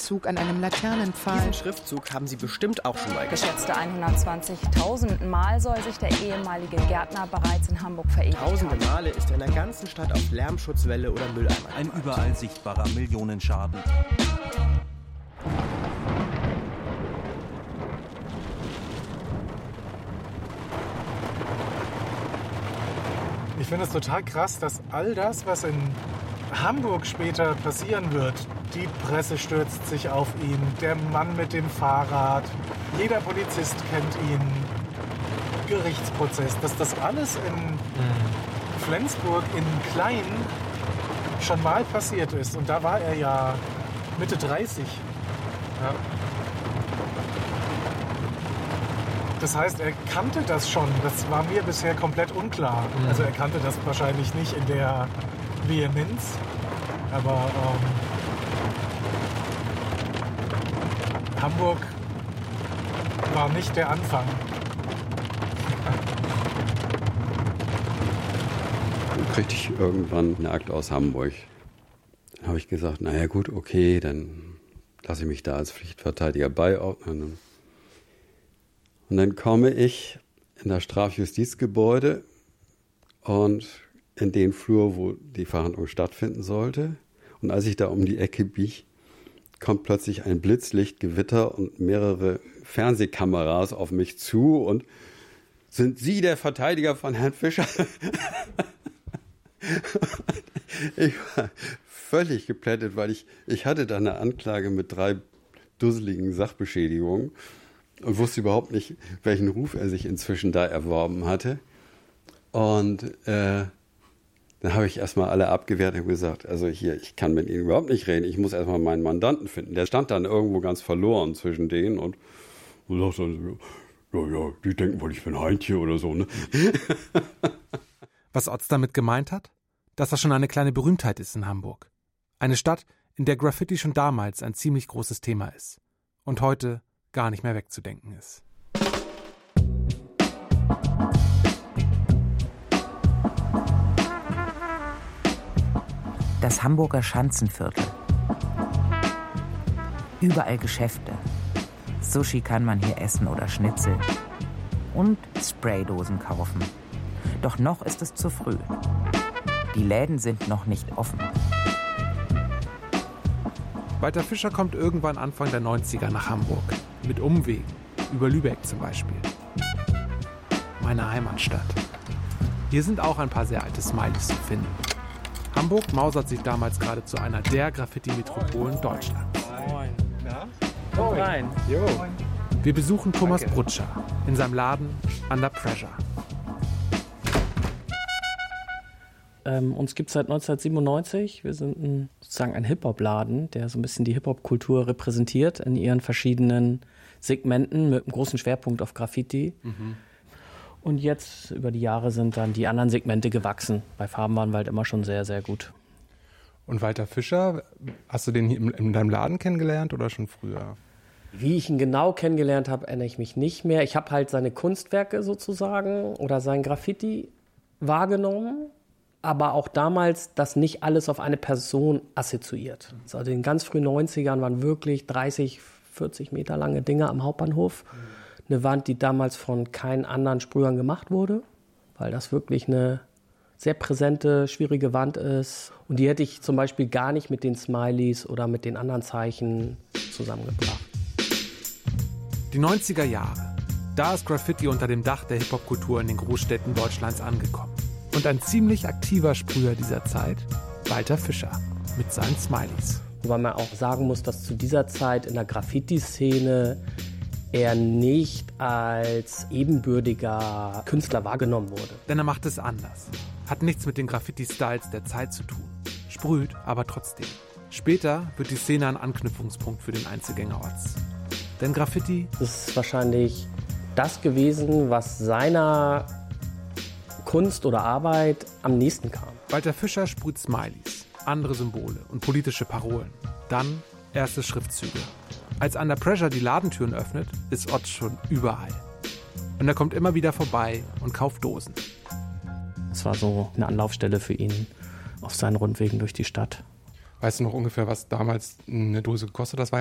Schriftzug an einem Laternenpfahl. Diesen Schriftzug haben Sie bestimmt auch schon mal gesehen. Geschätzte 120.000 Mal soll sich der ehemalige Gärtner bereits in Hamburg verewigt haben. Tausende Male ist er in der ganzen Stadt auf Lärmschutzwelle oder Mülleimer. Ein überall sichtbarer Millionenschaden. Ich finde es total krass, dass all das, was in Hamburg später passieren wird, die Presse stürzt sich auf ihn, der Mann mit dem Fahrrad, jeder Polizist kennt ihn, Gerichtsprozess, dass das alles in Flensburg in klein schon mal passiert ist. Und da war er ja Mitte 30. Ja. Das heißt, er kannte das schon. Das war mir bisher komplett unklar. Also er kannte das wahrscheinlich nicht in der Vehemenz. Aber Hamburg war nicht der Anfang. Dann kriegte ich irgendwann eine Akte aus Hamburg. Dann habe ich gesagt, naja gut, okay, dann lasse ich mich da als Pflichtverteidiger beiordnen. Und dann komme ich in das Strafjustizgebäude und in den Flur, wo die Verhandlung stattfinden sollte. Und als ich da um die Ecke biege, kommt plötzlich ein Blitzlichtgewitter und mehrere Fernsehkameras auf mich zu. Und sind Sie der Verteidiger von Herrn Fischer? Ich war völlig geplättet, weil ich hatte da eine Anklage mit 3 dusseligen Sachbeschädigungen und wusste überhaupt nicht, welchen Ruf er sich inzwischen da erworben hatte. Und dann habe ich erstmal alle abgewehrt und gesagt, also hier, ich kann mit Ihnen überhaupt nicht reden, ich muss erstmal meinen Mandanten finden. Der stand dann irgendwo ganz verloren zwischen denen und sagt dann, ja, die denken wohl, ich bin Heintje oder so, ne? Was Otz damit gemeint hat? Dass er schon eine kleine Berühmtheit ist in Hamburg. Eine Stadt, in der Graffiti schon damals ein ziemlich großes Thema ist. Und heute gar nicht mehr wegzudenken ist. Das Hamburger Schanzenviertel. Überall Geschäfte. Sushi kann man hier essen oder Schnitzel. Und Spraydosen kaufen. Doch noch ist es zu früh. Die Läden sind noch nicht offen. Walter Fischer kommt irgendwann Anfang der 90er nach Hamburg. Mit Umwegen. Über Lübeck zum Beispiel. Meine Heimatstadt. Hier sind auch ein paar sehr alte Smileys zu finden. Hamburg mausert sich damals gerade zu einer der Graffiti-Metropolen Deutschlands. Moin. Na? Komm rein. Jo. Wir besuchen Thomas Brutscher in seinem Laden Under Pressure. Uns gibt es seit 1997. Wir sind sozusagen ein Hip-Hop-Laden, der so ein bisschen die Hip-Hop-Kultur repräsentiert in ihren verschiedenen Segmenten mit einem großen Schwerpunkt auf Graffiti. Mhm. Und jetzt über die Jahre sind dann die anderen Segmente gewachsen. Bei Farben waren wir halt immer schon sehr, sehr gut. Und Walter Fischer, hast du den hier in deinem Laden kennengelernt oder schon früher? Wie ich ihn genau kennengelernt habe, erinnere ich mich nicht mehr. Ich habe halt seine Kunstwerke sozusagen oder sein Graffiti wahrgenommen. Aber auch damals das nicht alles auf eine Person assoziiert. Also in den ganz frühen 90ern waren wirklich 30, 40 Meter lange Dinger am Hauptbahnhof. Eine Wand, die damals von keinen anderen Sprühern gemacht wurde, weil das wirklich eine sehr präsente, schwierige Wand ist. Und die hätte ich zum Beispiel gar nicht mit den Smileys oder mit den anderen Zeichen zusammengebracht. Die 90er Jahre. Da ist Graffiti unter dem Dach der Hip-Hop-Kultur in den Großstädten Deutschlands angekommen. Und ein ziemlich aktiver Sprüher dieser Zeit, Walter Fischer, mit seinen Smileys. Wobei man auch sagen muss, dass zu dieser Zeit in der Graffiti-Szene er nicht als ebenbürtiger Künstler wahrgenommen wurde. Denn er macht es anders. Hat nichts mit den Graffiti-Styles der Zeit zu tun. Sprüht aber trotzdem. Später wird die Szene ein Anknüpfungspunkt für den Einzelgänger Otz. Denn Graffiti... Das ist wahrscheinlich das gewesen, was seiner Kunst oder Arbeit am nächsten kam. Walter Fischer sprüht Smileys, andere Symbole und politische Parolen. Dann erste Schriftzüge. Als Under Pressure die Ladentüren öffnet, ist Otz schon überall. Und er kommt immer wieder vorbei und kauft Dosen. Es war so eine Anlaufstelle für ihn auf seinen Rundwegen durch die Stadt. Weißt du noch ungefähr, was damals eine Dose gekostet hat? Das war